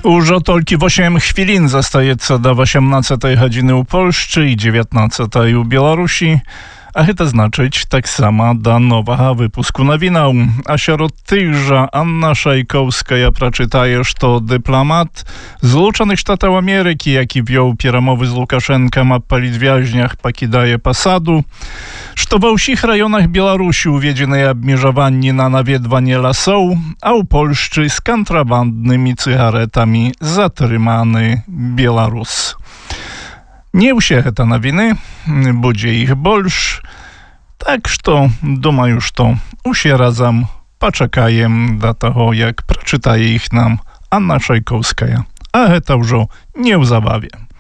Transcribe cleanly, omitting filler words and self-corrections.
Уже толькі 8 хвілін застаецца да 18 гадзіны ў Польшчы і 19 у Беларусі. А гэта значыць таксама да новага выпуску навінаў. А сярод тых жа Анна Шайкоўская прачытае, што дыпламат Злучаных Штатаў Амерыкі, які вёў перамовы з Лукашэнкам аб палітвязнях, пакідае пасаду, што ва ўсіх раёнах Беларусі уведзеныя абмежаванні на наведванне lasоў, а ў Польшчы з кантрабанднымі цыгаретамі затрыманы беларус. Не ўсе гэта навіны, будзе іх больш, так што думаю, што усе разам пачакаем да таго, як прачытае іх нам Анна Шайкоўская. А гэта ўжо неўзабаве.